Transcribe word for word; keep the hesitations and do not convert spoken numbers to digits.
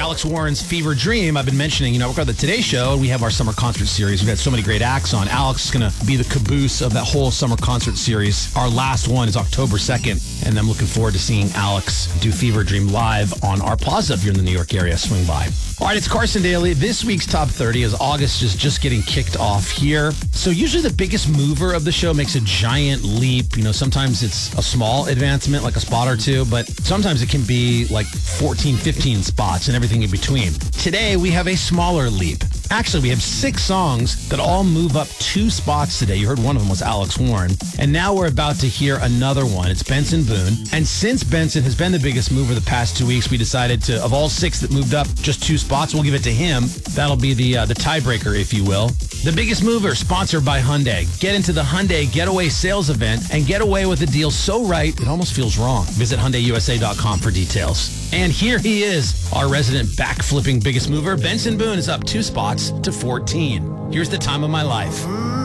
Alex Warren's Fever Dream. I've been mentioning, you know, we're on the Today Show, and we have our summer concert series. We've had so many great acts on. Alex is going to be the caboose of that whole summer concert series. Our last one is October second, and I'm looking forward to seeing Alex do Fever Dream live on our plaza if you're in the New York area. Swing by. All right, it's Carson Daly. This week's Top thirty is August is just getting kicked off here. So usually the biggest mover of the show makes a giant leap. You know, sometimes it's a small advancement, like a spot or two, but sometimes it can be like fourteen, fifteen spots and everything in between. Today, we have a smaller leap. Actually, we have six songs that all move up two spots today. You heard one of them was Alex Warren. And now we're about to hear another one. It's Benson Boone. And since Benson has been the biggest mover the past two weeks, we decided to, of all six that moved up just two spots, we'll give it to him. That'll be the uh, the tiebreaker, if you will. The Biggest Mover, sponsored by Hyundai. Get into the Hyundai Getaway Sales Event and get away with a deal so right, it almost feels wrong. Visit Hyundai U S A dot com for details. And here he is, our resident backflipping Biggest Mover. Benson Boone is up two spots to fourteen. Here's The Time of My Life.